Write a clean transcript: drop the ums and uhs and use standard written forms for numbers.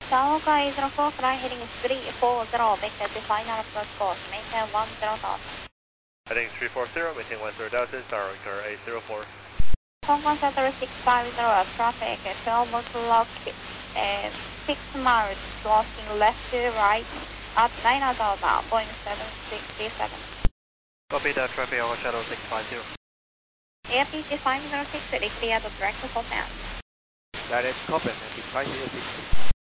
Tower 04, flying heading 340, make the final approach course, maintain 10,000. Heading 340, maintain 10,000, Tower Victor 804. Hong Kong Center 650, traffic 12 o'clock, 6 miles, crossing left to right, at 9,000, Boeing 767. Copy that, traffic Echo Shadow 650. APC 506, clear the direct command. That is Copenhagen, 506.